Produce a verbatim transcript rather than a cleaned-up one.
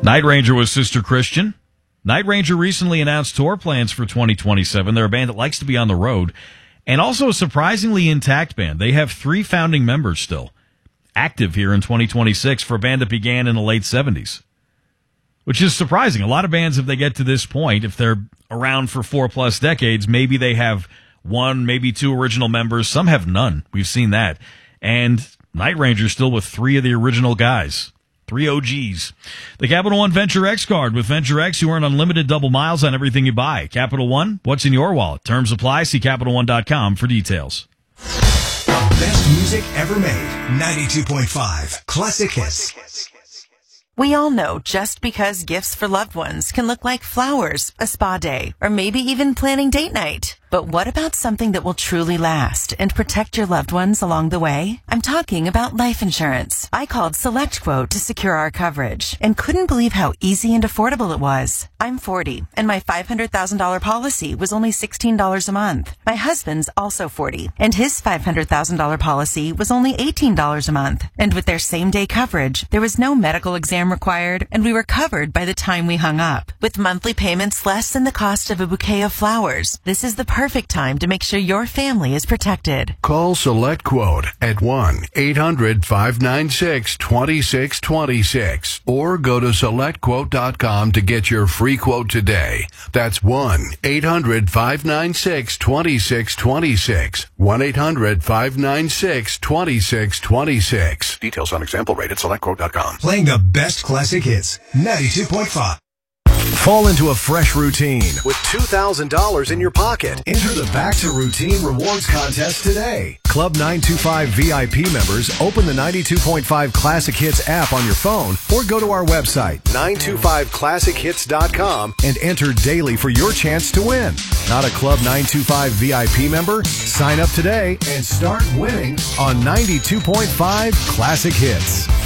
Night Ranger was Sister Christian. Night Ranger recently announced tour plans for twenty twenty-seven. They're a band that likes to be on the road, and also a surprisingly intact band. They have three founding members still active here in twenty twenty-six for a band that began in the late seventies, which is surprising. A lot of bands, if they get to this point, if they're around for four-plus decades, maybe they have one, maybe two original members. Some have none. We've seen that. And Night Ranger's still with three of the original guys. Three O Gs. The Capital One Venture X card. With Venture X, you earn unlimited double miles on everything you buy. Capital One, what's in your wallet? Terms apply. See Capital One dot com for details. Best music ever made. ninety-two point five Classic Hits. We all know just because gifts for loved ones can look like flowers, a spa day, or maybe even planning date night. But what about something that will truly last and protect your loved ones along the way? I'm talking about life insurance. I called SelectQuote to secure our coverage and couldn't believe how easy and affordable it was. I'm forty, and my five hundred thousand dollars policy was only sixteen dollars a month. My husband's also forty, and his five hundred thousand dollars policy was only eighteen dollars a month. And with their same-day coverage, there was no medical exam required, and we were covered by the time we hung up. With monthly payments less than the cost of a bouquet of flowers, this is the perfect time to make sure your family is protected. Call SelectQuote at one eight hundred five nine six two six two six or go to select quote dot com to get your free quote today. That's one eight hundred five nine six two six two six. one eight hundred five nine six two six two six. Details on example rate at select quote dot com. Playing the best classic hits. ninety-two point five. Fall into a fresh routine with two thousand dollars in your pocket. Enter the Back to Routine Rewards Contest today. Club nine two five V I P members open the ninety-two point five Classic Hits app on your phone or go to our website, nine two five classic hits dot com, and enter daily for your chance to win. Not a Club nine two five V I P member? Sign up today and start winning on ninety-two point five Classic Hits.